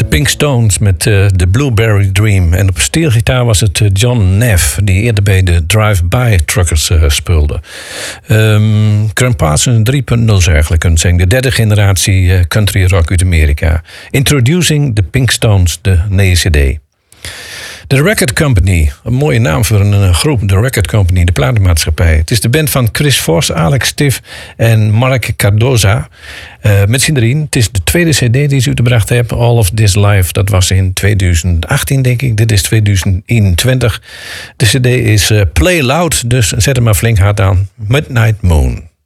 Pink Stones met The Blueberry Dream. En op steelgitaar was het John Neff, die eerder bij de Drive-By Truckers speelde. Graham Parsons 3.0 zou eigenlijk kunnen zeggen. De derde generatie country rock uit Amerika. Introducing the Pink Stones, de nieuwe CD. The Record Company, een mooie naam voor een groep, The Record Company, de platenmaatschappij. Het is de band van Chris Voss, Alex Stiff en Mark Cardoza. Met z'n drieën. Het is de tweede cd die ze uitgebracht hebben, All of This Life. Dat was in 2018, denk ik. Dit is 2021. De cd is Play Loud, dus zet hem maar flink hard aan. Midnight Moon.